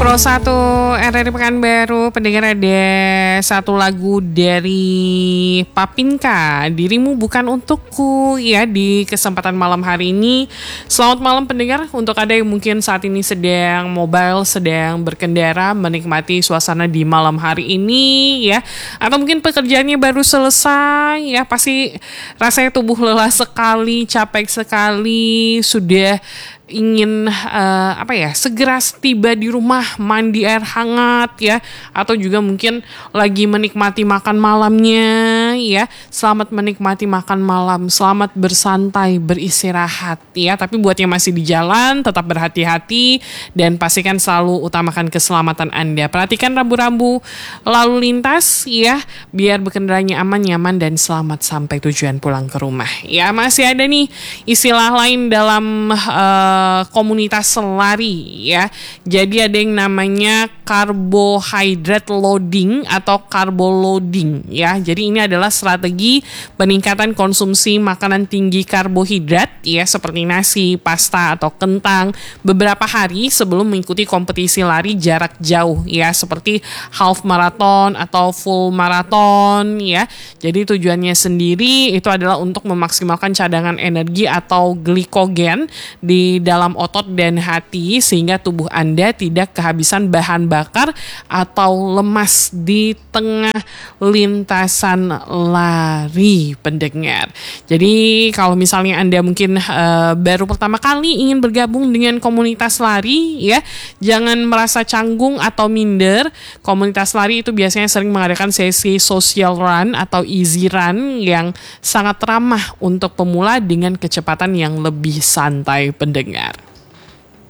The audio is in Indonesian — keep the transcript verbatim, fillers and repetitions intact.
Pro satu R R I Pekanbaru, pendengar ada satu lagu dari Papinka, Dirimu Bukan Untukku, ya, di kesempatan malam hari ini. Selamat malam pendengar, untuk ada yang mungkin saat ini sedang mobile, sedang berkendara, menikmati suasana di malam hari ini, ya, atau mungkin pekerjaannya baru selesai, ya, pasti rasanya tubuh lelah sekali, capek sekali, sudah ingin uh, apa ya segera tiba di rumah, mandi air hangat, ya, atau juga mungkin lagi menikmati makan malamnya, ya. Selamat menikmati makan malam, selamat bersantai, beristirahat, ya. Tapi buat yang masih di jalan, tetap berhati-hati dan pastikan selalu utamakan keselamatan Anda. Perhatikan rambu-rambu lalu lintas, ya, biar berkendaranya aman, nyaman dan selamat sampai tujuan pulang ke rumah. Ya, masih ada nih istilah lain dalam uh, komunitas lari, ya. Jadi ada yang namanya carbohydrate loading atau carbo loading, ya. Jadi ini adalah strategi peningkatan konsumsi makanan tinggi karbohidrat, ya, seperti nasi, pasta atau kentang beberapa hari sebelum mengikuti kompetisi lari jarak jauh, ya, seperti half marathon atau full marathon, ya. Jadi tujuannya sendiri itu adalah untuk memaksimalkan cadangan energi atau glikogen di dalam otot dan hati sehingga tubuh Anda tidak kehabisan bahan bakar atau lemas di tengah lintasan lari, pendengar. Jadi kalau misalnya Anda mungkin uh, baru pertama kali ingin bergabung dengan komunitas lari, ya, jangan merasa canggung atau minder. Komunitas lari itu biasanya sering mengadakan sesi social run atau easy run yang sangat ramah untuk pemula dengan kecepatan yang lebih santai, pendengar.